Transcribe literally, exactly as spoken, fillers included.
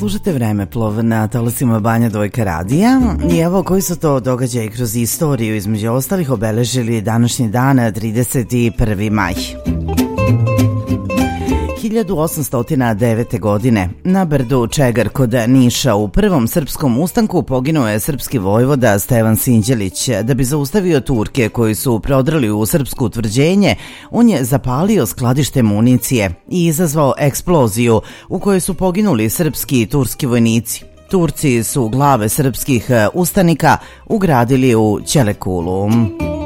Slušate Vremeplov na talasima Banja Dojka radija i evo koji su to događaji kroz istoriju između ostalih obeležili današnji dan trideset prvi maj. hiljadu osamsto devete. godine na brdu Čegar kod Niša u prvom srpskom ustanku poginuo je srpski vojvoda Stevan Sinđelić. Da bi zaustavio Turke koji su prodrali u srpsko utvrđenje, on je zapalio skladište municije i izazvao eksploziju u kojoj su poginuli srpski i turski vojnici. Turci su glave srpskih ustanika ugradili u Ćelekulu.